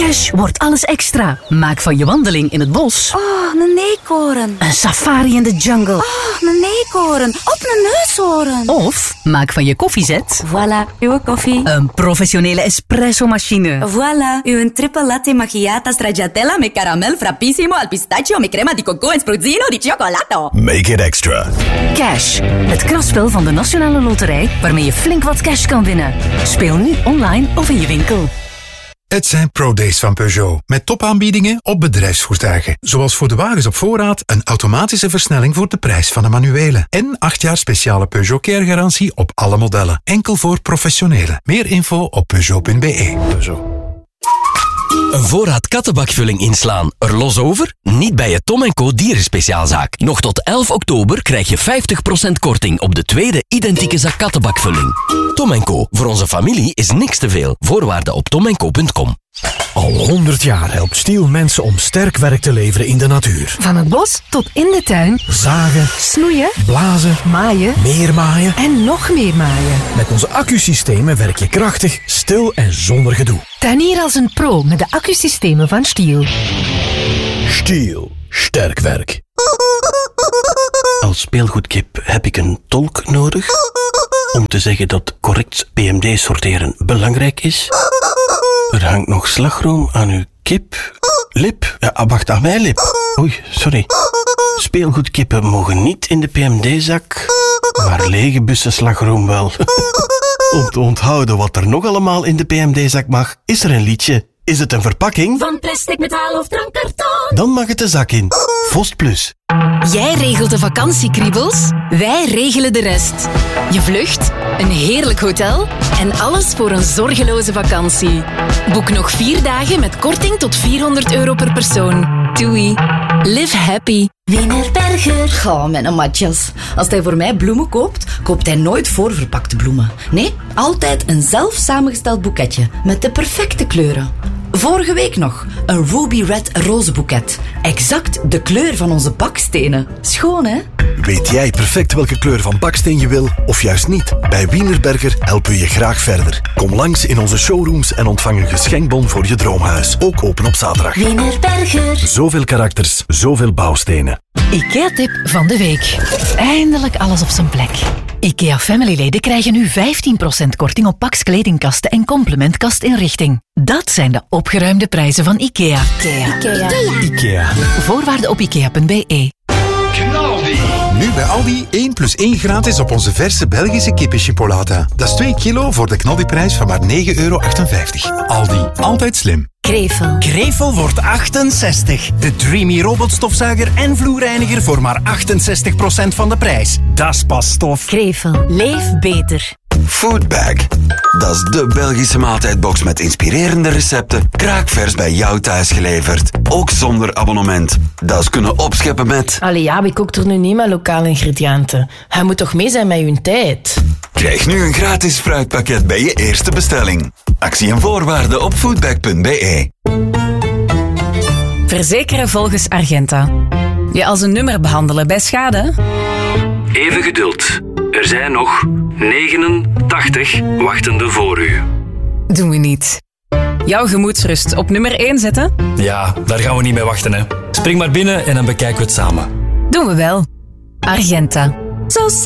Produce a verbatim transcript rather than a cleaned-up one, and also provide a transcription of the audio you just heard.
Cash wordt alles extra. Maak van je wandeling in het bos Oh, een eekhoorn. een safari in de jungle. Oh, een eekhoorn. Op een neushoorn. Of maak van je koffiezet Voilà, uw koffie. een professionele espresso-machine. Voilà, uw triple latte macchiata stracciatella met caramel frappissimo al pistachio met crema di coco en spruzzino di cioccolato. Make it extra. Cash, het kraspel van de Nationale Loterij waarmee je flink wat cash kan winnen. Speel nu online of in je winkel. Het zijn Pro-Days van Peugeot, met topaanbiedingen op bedrijfsvoertuigen. Zoals voor de wagens op voorraad een automatische versnelling voor de prijs van een manuele. En acht jaar speciale Peugeot Care-garantie op alle modellen. Enkel voor professionelen. Meer info op peugeot punt b e. Peugeot. Een voorraad kattenbakvulling inslaan. Er los over? Niet bij je Tom en Co dierenspeciaalzaak. Nog tot elf oktober krijg je vijftig procent korting op de tweede identieke zak kattenbakvulling. Tom en Co. Voor onze familie is niks te veel. Voorwaarden op tom en co punt com. Al honderd jaar helpt Stiel mensen om sterk werk te leveren in de natuur. Van het bos tot in de tuin. Zagen, Snoeien, blazen, maaien meer maaien. en nog meer maaien. Met onze accusystemen werk je krachtig, stil en zonder gedoe. Tuinier als een pro met de accusystemen van Stiel. Stiel. Sterk werk. Als speelgoedkip heb ik een tolk nodig om te zeggen dat correct P M D-sorteren belangrijk is. Er hangt nog slagroom aan uw kip. Lip? Ja, wacht, aan mijn lip. Oei, sorry. Speelgoedkippen mogen niet in de P M D-zak, maar lege bussen slagroom wel. Om te onthouden wat er nog allemaal in de P M D-zak mag, is er een liedje. Is het een verpakking? Van plastic, metaal of drankkarton. Dan mag het de zak in. Vost Plus. Jij regelt de vakantiekriebels, wij regelen de rest. Je vlucht, een heerlijk hotel en alles voor een zorgeloze vakantie. Boek nog vier dagen met korting tot vierhonderd euro per persoon. Doei. Live happy. Wienerberger. Ga, mijn matjes. Als hij voor mij bloemen koopt, koopt hij nooit voorverpakte bloemen. Nee, altijd een zelf samengesteld boeketje met de perfecte kleuren. Vorige week nog een Ruby Red rozenboeket. Exact de kleur van onze bakstenen. Schoon, hè? Weet jij perfect welke kleur van baksteen je wil, of juist niet? Bij Wienerberger helpen we je graag verder. Kom langs in onze showrooms en ontvang een geschenkbon voor je droomhuis. Ook open op zaterdag. Wienerberger. Zoveel karakters, zoveel bouwstenen. IKEA-tip van de week. Eindelijk alles op zijn plek. IKEA Family-leden krijgen nu vijftien procent korting op Pax kledingkasten en complementkastinrichting. Dat zijn de opgeruimde prijzen van IKEA. IKEA. Ikea. IKEA. Voorwaarden op ikea punt b e. Nu bij Aldi één plus één gratis op onze verse Belgische kippenchipolata. Dat is twee kilo voor de knaldiprijs van maar negen euro achtenvijftig. Aldi, altijd slim. Krevel. Krevel wordt achtenzestig. De Dreamy robotstofzuiger en vloerreiniger voor maar achtenzestig procent van de prijs. Dat is pas stof. Krevel. Leef beter. Foodbag. Dat is de Belgische maaltijdbox met inspirerende recepten, kraakvers bij jou thuis geleverd. Ook zonder abonnement. Dat is kunnen opscheppen met... Allee ja, wie kookt er nu niet met lokale ingrediënten? Hij moet toch mee zijn met uw tijd? Krijg nu een gratis fruitpakket bij je eerste bestelling. Actie en voorwaarden op foodbag punt b e. Verzekeren volgens Argenta. Je als een nummer behandelen bij schade? Even geduld. Er zijn nog negenentachtig wachtende voor u. Doen we niet. Jouw gemoedsrust op nummer één zetten? Ja, daar gaan we niet mee wachten, hè. Spring maar binnen en dan bekijken we het samen. Doen we wel. Argenta. Zo